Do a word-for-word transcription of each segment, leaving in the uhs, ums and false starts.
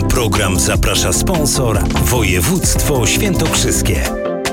Na program zaprasza sponsor Województwo Świętokrzyskie.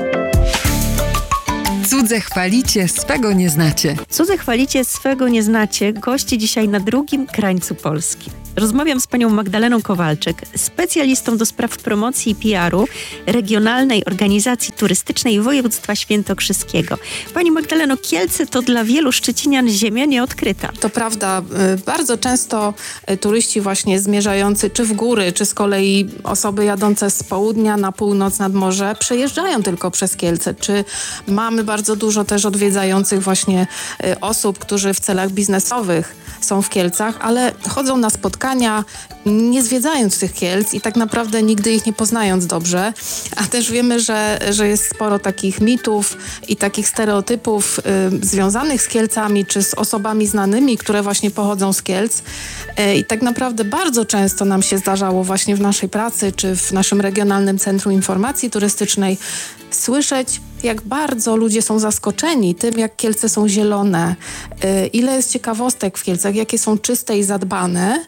Cudze chwalicie, swego nie znacie. Cudze chwalicie, swego nie znacie. Gości dzisiaj na drugim krańcu Polski. Rozmawiam z panią Magdaleną Kowalczyk, specjalistą do spraw promocji i P R u Regionalnej Organizacji Turystycznej Województwa Świętokrzyskiego. Pani Magdaleno, Kielce to dla wielu szczecinian ziemia nieodkryta. To prawda, bardzo często turyści właśnie zmierzający czy w góry, czy z kolei osoby jadące z południa na północ nad morze przejeżdżają tylko przez Kielce. Czy mamy bardzo dużo też odwiedzających właśnie osób, którzy w celach biznesowych są w Kielcach, ale chodzą na spotkania, nie zwiedzając tych Kielc i tak naprawdę nigdy ich nie poznając dobrze. A też wiemy, że, że jest sporo takich mitów i takich stereotypów y, związanych z Kielcami czy z osobami znanymi, które właśnie pochodzą z Kielc. Y, I tak naprawdę bardzo często nam się zdarzało właśnie w naszej pracy czy w naszym Regionalnym Centrum Informacji Turystycznej słyszeć, jak bardzo ludzie są zaskoczeni tym, jak Kielce są zielone, y, ile jest ciekawostek w Kielcach, jakie są czyste i zadbane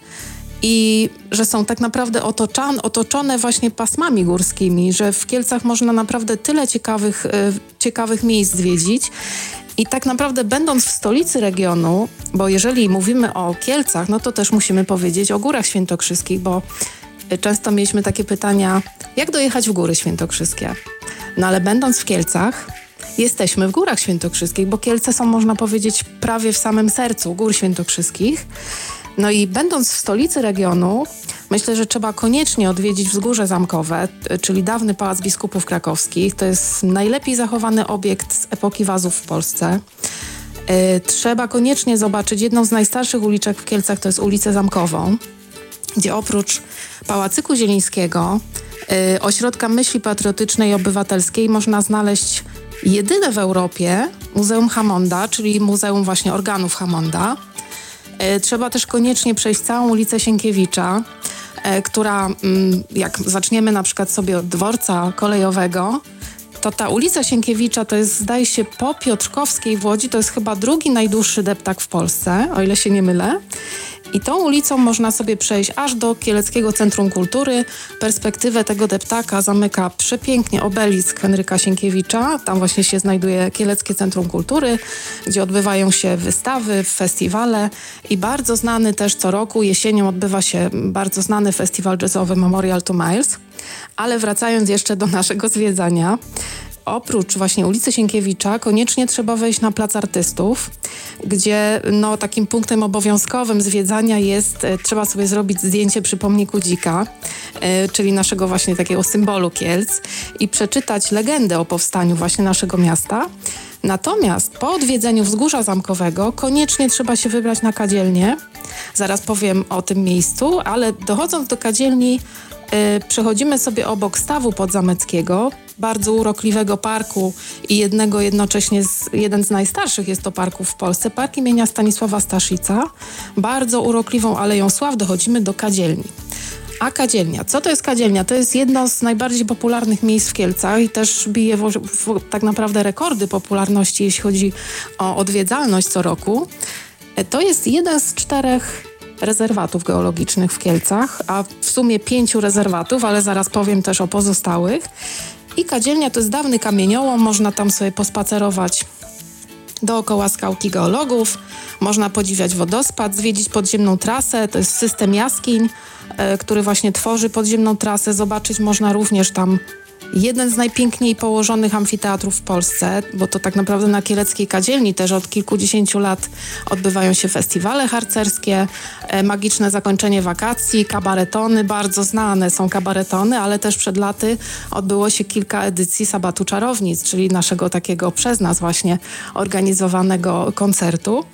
i że są tak naprawdę otoczone, otoczone właśnie pasmami górskimi, że w Kielcach można naprawdę tyle ciekawych, y, ciekawych miejsc zwiedzić. I tak naprawdę będąc w stolicy regionu, bo jeżeli mówimy o Kielcach, no to też musimy powiedzieć o Górach Świętokrzyskich, bo często mieliśmy takie pytania, jak dojechać w Góry Świętokrzyskie? No ale będąc w Kielcach, jesteśmy w Górach Świętokrzyskich, bo Kielce są, można powiedzieć, prawie w samym sercu Gór Świętokrzyskich. No i będąc w stolicy regionu, myślę, że trzeba koniecznie odwiedzić Wzgórze Zamkowe, czyli dawny Pałac Biskupów Krakowskich. To jest najlepiej zachowany obiekt z epoki Wazów w Polsce. Yy, trzeba koniecznie zobaczyć jedną z najstarszych uliczek w Kielcach, to jest ulicę Zamkową, gdzie oprócz Pałacyku Zielińskiego, yy, ośrodka myśli patriotycznej i obywatelskiej można znaleźć jedyne w Europie Muzeum Hammonda, czyli Muzeum właśnie Organów Hammonda. Yy, trzeba też koniecznie przejść całą ulicę Sienkiewicza, yy, która, yy, jak zaczniemy na przykład sobie od dworca kolejowego, to ta ulica Sienkiewicza to jest, zdaje się, po Piotrkowskiej w Łodzi, to jest chyba drugi najdłuższy deptak w Polsce, o ile się nie mylę. I tą ulicą można sobie przejść aż do Kieleckiego Centrum Kultury. Perspektywę tego deptaka zamyka przepięknie obelisk Henryka Sienkiewicza. Tam właśnie się znajduje Kieleckie Centrum Kultury, gdzie odbywają się wystawy, festiwale i bardzo znany też co roku jesienią odbywa się bardzo znany festiwal jazzowy Memorial to Miles. Ale wracając jeszcze do naszego zwiedzania, oprócz właśnie ulicy Sienkiewicza koniecznie trzeba wejść na Plac Artystów, gdzie no, takim punktem obowiązkowym zwiedzania jest, e, trzeba sobie zrobić zdjęcie przy pomniku Dzika, e, czyli naszego właśnie takiego symbolu Kielc i przeczytać legendę o powstaniu właśnie naszego miasta. Natomiast po odwiedzeniu Wzgórza Zamkowego koniecznie trzeba się wybrać na Kadzielnię. Zaraz powiem o tym miejscu, ale dochodząc do Kadzielni Yy, przechodzimy sobie obok stawu podzameckiego, bardzo urokliwego parku i jednego jednocześnie, z, jeden z najstarszych jest to parków w Polsce, park imienia Stanisława Staszica. Bardzo urokliwą Aleją Sław dochodzimy do Kadzielni. A Kadzielnia, co to jest Kadzielnia? To jest jedno z najbardziej popularnych miejsc w Kielcach i też bije w, w, tak naprawdę rekordy popularności, jeśli chodzi o odwiedzalność co roku. Yy, to jest jeden z czterech rezerwatów geologicznych w Kielcach, a w sumie pięciu rezerwatów, ale zaraz powiem też o pozostałych. I Kadzielnia to jest dawny kamieniołom, można tam sobie pospacerować dookoła skałki geologów, można podziwiać wodospad, zwiedzić podziemną trasę, to jest system jaskiń, e, który właśnie tworzy podziemną trasę, zobaczyć można również tam jeden z najpiękniej położonych amfiteatrów w Polsce, bo to tak naprawdę na Kieleckiej Kadzielni też od kilkudziesięciu lat odbywają się festiwale harcerskie, e, magiczne zakończenie wakacji, kabaretony, bardzo znane są kabaretony, ale też przed laty odbyło się kilka edycji Sabatu Czarownic, czyli naszego takiego przez nas właśnie organizowanego koncertu.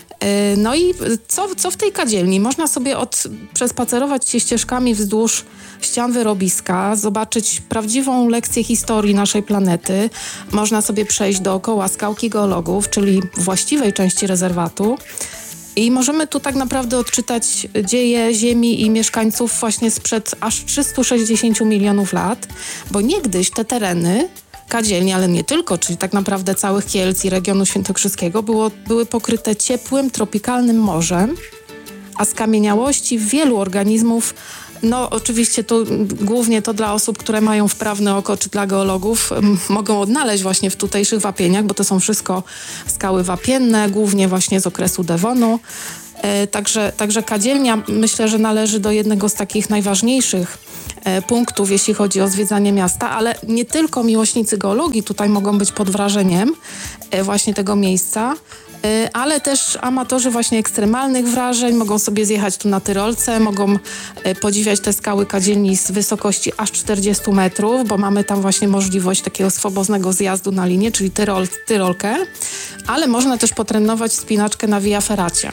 No i co, co w tej Kadzielni? Można sobie od, przespacerować się ścieżkami wzdłuż ścian wyrobiska, zobaczyć prawdziwą lekcję historii naszej planety. Można sobie przejść dookoła skałki geologów, czyli właściwej części rezerwatu. I możemy tu tak naprawdę odczytać dzieje Ziemi i mieszkańców właśnie sprzed aż trzystu sześćdziesięciu milionów lat, bo niegdyś te tereny Kadzielni, ale nie tylko, czyli tak naprawdę całych Kielc i regionu świętokrzyskiego było, były pokryte ciepłym, tropikalnym morzem, a skamieniałości wielu organizmów No oczywiście tu głównie to dla osób, które mają wprawne oko, czy dla geologów, m, mogą odnaleźć właśnie w tutejszych wapieniach, bo to są wszystko skały wapienne, głównie właśnie z okresu Devonu. E, także, także kadzielnia myślę, że należy do jednego z takich najważniejszych e, punktów, jeśli chodzi o zwiedzanie miasta, ale nie tylko miłośnicy geologii tutaj mogą być pod wrażeniem e, właśnie tego miejsca, ale też amatorzy właśnie ekstremalnych wrażeń mogą sobie zjechać tu na Tyrolce, mogą podziwiać te skały kadzielni z wysokości aż czterdziestu metrów, bo mamy tam właśnie możliwość takiego swobodnego zjazdu na linię, czyli tyrol, Tyrolkę, ale można też potrenować wspinaczkę na Via Ferracie.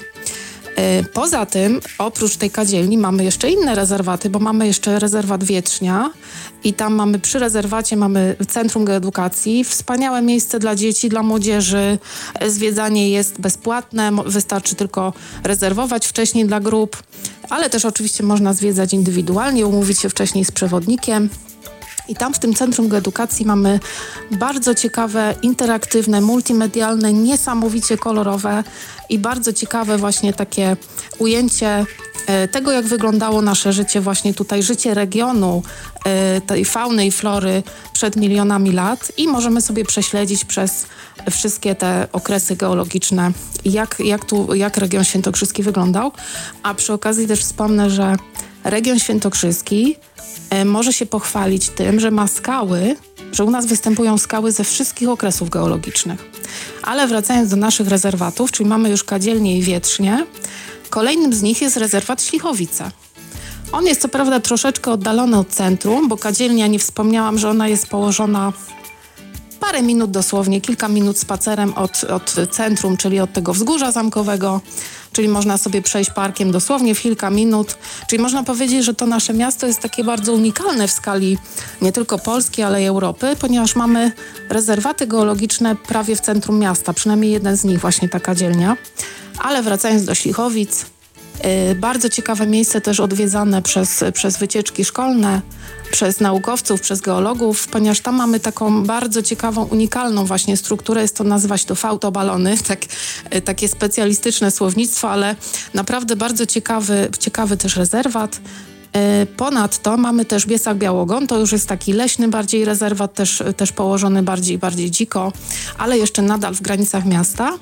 Poza tym, oprócz tej kadzielni mamy jeszcze inne rezerwaty, bo mamy jeszcze rezerwat Wietrznia i tam mamy przy rezerwacie mamy Centrum Geoedukacji, wspaniałe miejsce dla dzieci, dla młodzieży. Zwiedzanie jest bezpłatne, wystarczy tylko rezerwować wcześniej dla grup, ale też oczywiście można zwiedzać indywidualnie, umówić się wcześniej z przewodnikiem. I tam w tym Centrum Geoedukacji mamy bardzo ciekawe, interaktywne, multimedialne, niesamowicie kolorowe i bardzo ciekawe właśnie takie ujęcie e, tego, jak wyglądało nasze życie właśnie tutaj, życie regionu, e, tej fauny i flory przed milionami lat i możemy sobie prześledzić przez wszystkie te okresy geologiczne, jak, jak, tu, jak region świętokrzyski wyglądał. A przy okazji też wspomnę, że region świętokrzyski może się pochwalić tym, że ma skały, że u nas występują skały ze wszystkich okresów geologicznych. Ale wracając do naszych rezerwatów, czyli mamy już Kadzielnię i Wietrznię, kolejnym z nich jest rezerwat Ślichowice. On jest co prawda troszeczkę oddalony od centrum, bo Kadzielnia, nie wspomniałam, że ona jest położona parę minut dosłownie, kilka minut spacerem od, od centrum, czyli od tego wzgórza zamkowego, czyli można sobie przejść parkiem dosłownie w kilka minut. Czyli można powiedzieć, że to nasze miasto jest takie bardzo unikalne w skali nie tylko Polski, ale i Europy, ponieważ mamy rezerwaty geologiczne prawie w centrum miasta, przynajmniej jeden z nich właśnie ta Kadzielnia. Ale wracając do Ślichowic, yy, bardzo ciekawe miejsce też odwiedzane przez, przez wycieczki szkolne, przez naukowców, przez geologów, ponieważ tam mamy taką bardzo ciekawą, unikalną właśnie strukturę. Jest to, nazywa się to fautobalony, tak, takie specjalistyczne słownictwo, ale naprawdę bardzo ciekawy, ciekawy też rezerwat. Ponadto mamy też Biesak Białogon, to już jest taki leśny bardziej rezerwat, też, też położony bardziej, bardziej dziko, ale jeszcze nadal w granicach miasta.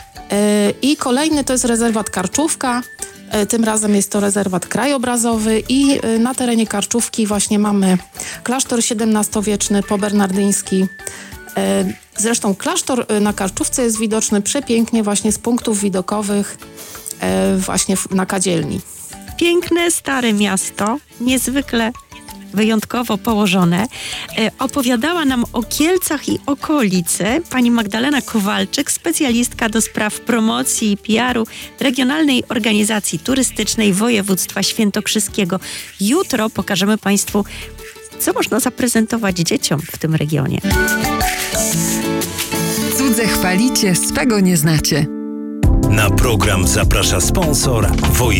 I kolejny to jest rezerwat Karczówka. Tym razem jest to rezerwat krajobrazowy i na terenie Karczówki właśnie mamy klasztor siedemnastowieczny, pobernardyński. Zresztą klasztor na Karczówce jest widoczny przepięknie właśnie z punktów widokowych właśnie na Kadzielni. Piękne, stare miasto, niezwykle wyjątkowo położone. E, opowiadała nam o Kielcach i okolicy pani Magdalena Kowalczyk, specjalistka do spraw promocji i P R u Regionalnej Organizacji Turystycznej Województwa Świętokrzyskiego. Jutro pokażemy Państwu, co można zaprezentować dzieciom w tym regionie. Cudze chwalicie, swego nie znacie. Na program zaprasza sponsor Woje